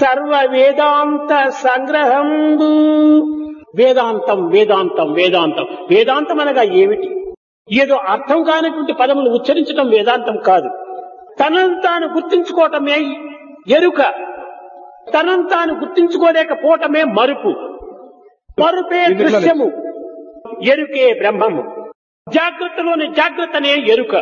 సర్వ వేదాంత సంగ్రహంబు. వేదాంతం వేదాంతం వేదాంతం. వేదాంతం అనగా ఏమిటి? ఏదో అర్థం కానటువంటి పదములు ఉచ్చరించడం వేదాంతం కాదు. తనను తాను గుర్తించుకోవటమే ఎరుక. తనను తాను గుర్తించుకోలేకపోవటమే మరుపు. మరుపే దృశ్యము, ఎరుకే బ్రహ్మము. జాగ్రత్తలోని జాగ్రత్తనే ఎరుక.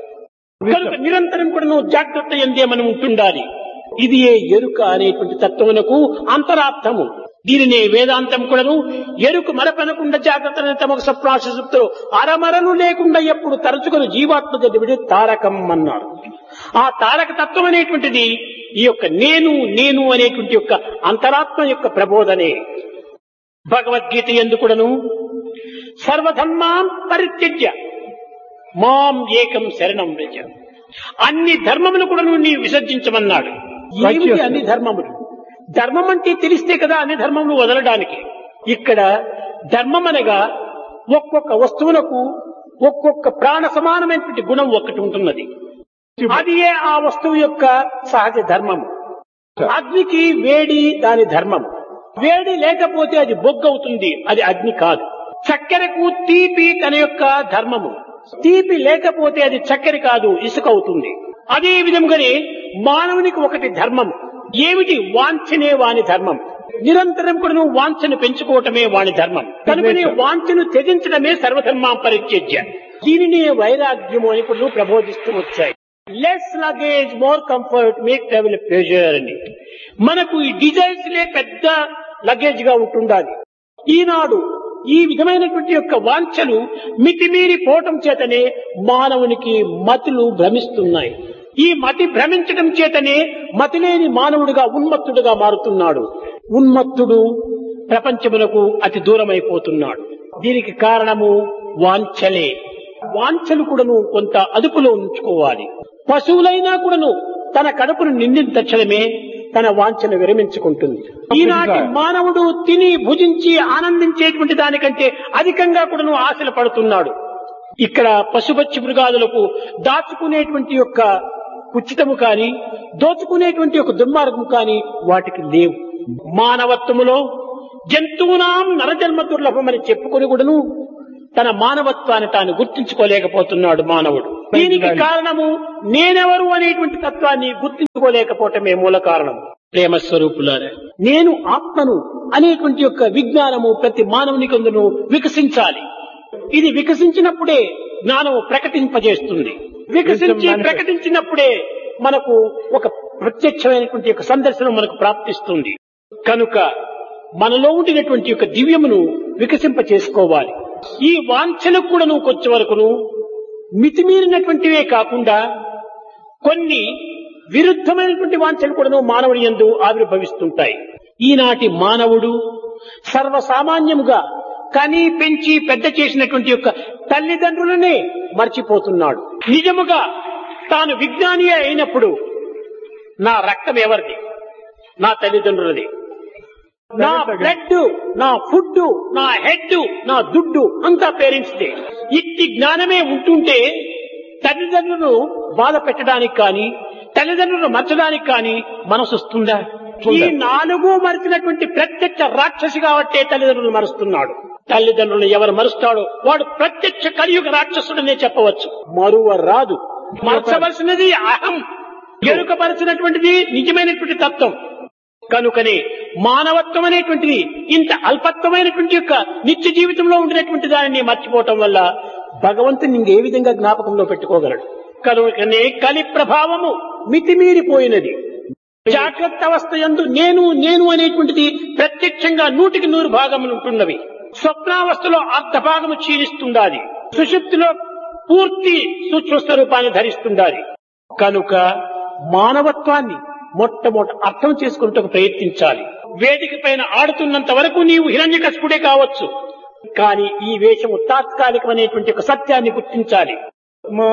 కనుక నిరంతరం కూడా నువ్వు జాగ్రత్త ఎందే మనం ఉంటుండాలి. ఇది ఏ ఎరుక అనేటువంటి తత్వమునకు అంతరార్థము. దీనినే వేదాంతం కూడాను ఎరుకు మరపనకుండా జాగ్రత్త తమకు సప్రాశుప్తులు అరమరలు లేకుండా ఎప్పుడు తరచుకొని జీవాత్మ జడివిడి తారకం అన్నాడు. ఆ తారక తత్వం అనేటువంటిది ఈ యొక్క నేను నేను అనేటువంటి యొక్క అంతరాత్మ యొక్క ప్రబోధనే. భగవద్గీత ఎందుకుడను సర్వధర్మాన్ పరిత్యజ్య మాం ఏకం శరణం వ్రజ. అన్ని ధర్మములు కూడా నీవు విసర్జించమన్నాడు. ఏమిటి అన్ని ధర్మములు? ధర్మం అంటే తెలిస్తే కదా అన్ని ధర్మములు వదలడానికి. ఇక్కడ ధర్మం అనగా ఒక్కొక్క వస్తువులకు ఒక్కొక్క ప్రాణ సమానమైనటువంటి గుణం ఒకటి ఉంటున్నది. అది ఆ వస్తువు యొక్క సహజ ధర్మము. అగ్నికి వేడి దాని ధర్మం. వేడి లేకపోతే అది బొగ్గవుతుంది, అది అగ్ని కాదు. చక్కెరకు తీపి తన యొక్క ధర్మము. తీపి లేకపోతే అది చక్కెర కాదు, ఇసుక అవుతుంది. అదే విధంగానే మానవునికి ఒకటి ధర్మం. ఏమిటి? వాంఛనే వాని ధర్మం. నిరంతరం కూడా నువ్వు వాంఛను పెంచుకోవటమే వాని ధర్మం. కనుకనే వాంఛను త్యజించడమే సర్వధర్మం పరిత్యజ్య. దీనినే వైరాగ్యము అని కూడా ప్రబోధిస్తూ వచ్చాయి. Less luggage more comfort make travel pleasure అని. మనకు ఈ డిజైర్స్ లే పెద్ద లగేజ్ గా ఉంటుండాలి. ఈనాడు ఈ విధమైనటువంటి యొక్క వాంఛలు మితిమీరి పోవటం చేతనే మానవునికి మతులు భ్రమిస్తున్నాయి. ఈ మతి భ్రమించడం చేతనే మతిలేని మానవుడిగా ఉన్మత్తుడుగా మారుతున్నాడు. ఉన్మత్తుడు ప్రపంచమునకు అతి దూరమైపోతున్నాడు. దీనికి కారణము వాంఛలే. వాంఛలు కూడాను కొంత అదుపులో ఉంచుకోవాలి. పశువులైనా కూడాను తన కడుపును నిండిన తక్షణమే తన వాంఛను విరమించుకుంటుంది. ఈనాటి మానవుడు తిని భుజించి ఆనందించేటువంటి దానికంటే అధికంగా కూడాను ఆశలు పడుతున్నాడు. ఇక్కడ పశుపక్షి మృగాదులకు దాచుకునేటువంటి యొక్క ఉచితము కాని దోచుకునేటువంటి ఒక దుర్మార్గము కాని వాటికి లేవు. మానవత్వములో జంతువునాం నరజన్మ దుర్లభమని చెప్పుకొని కూడాను తన మానవత్వాన్ని తాను గుర్తించుకోలేకపోతున్నాడు మానవుడు. దీనికి కారణము నేనెవరు అనేటువంటి తత్వాన్ని గుర్తించుకోలేకపోవటమే మూల కారణం. ప్రేమ స్వరూపులారా, నేను ఆత్మను అనేటువంటి యొక్క విజ్ఞానము ప్రతి మానవునికి అందును వికసించాలి. ఇది వికసించినప్పుడే జ్ఞానము ప్రకటింపజేస్తుంది. వికసించి ప్రకటించినప్పుడే మనకు ఒక ప్రత్యక్షమైనటువంటి యొక్క సందర్శనం మనకు ప్రాప్తిస్తుంది. కనుక మనలో ఉండినటువంటి యొక్క దివ్యమును వికసింప చేసుకోవాలి. ఈ వాంఛలకు కూడా నువ్వు కొంచెం వరకును మితిమీరినటువంటివే కాకుండా కొన్ని విరుద్ధమైనటువంటి వాంఛలు కూడా మానవుడి యందు ఆవిర్భవిస్తుంటాయి. ఈనాటి మానవుడు సర్వసామాన్యముగా కని పెంచి పెద్ద చేసినటువంటి యొక్క తల్లిదండ్రులనే మర్చిపోతున్నాడు. నిజముగా తాను విజ్ఞాని అయినప్పుడు నా రక్తం ఎవరిది? నా తల్లిదండ్రులది. నా బ్లడ్, నా ఫుడ్, నా హెడ్, నా దుడ్డు అంతా పేరెంట్స్ దే. ఇట్టి జ్ఞానమే ఉంటుంటే తల్లిదండ్రులను బాధ పెట్టడానికి కానీ తల్లిదండ్రులను మర్చడానికి కానీ మనసు వస్తుందా? ఈ నాలుగు మరిచినటువంటి ప్రత్యక్ష రాక్షసి కాబట్టే తల్లిదండ్రులను మరుస్తున్నాడు. తల్లిదండ్రులను ఎవరు మరుస్తాడో వాడు ప్రత్యక్ష కలియుగ రాక్షసుడనే చెప్పవచ్చు. మరువ రాదు. మరచవలసినది అహం. ఎరుకపరచినటువంటిది నిజమైనటువంటి తత్వం. కనుకనే మానవత్వం అనేటువంటిది ఇంత అల్పత్వమైనటువంటి యొక్క నిత్య జీవితంలో ఉండినటువంటి దానిని మర్చిపోవటం వల్ల భగవంతుని ఇంకే విధంగా జ్ఞాపకంలో పెట్టుకోగలడు. కనుకనే కలి ప్రభావము మితిమీరిపోయినది. జాగ్రత్త అవస్థ యందు నేను నేను అనేటువంటిది ప్రత్యక్షంగా 100% భాగములు ఉంటున్నవి. స్వప్నావస్థలో అర్ధ భాగము క్షీణిస్తుండాలి. సుషుప్తిలో పూర్తి సూక్ష్మ స్వరూపాన్ని ధరిస్తుండాలి. కనుక మానవత్వాన్ని మొట్టమొదట అర్థం చేసుకుంటూ ప్రయత్నించాలి. వేదిక పైన ఆడుతున్నంత వరకు నీవు హిరణ్యకశిపుడే కావచ్చు, కానీ ఈ వేషము తాత్కాలికమైనటువంటి ఒక సత్యాన్ని గుర్తించాలి.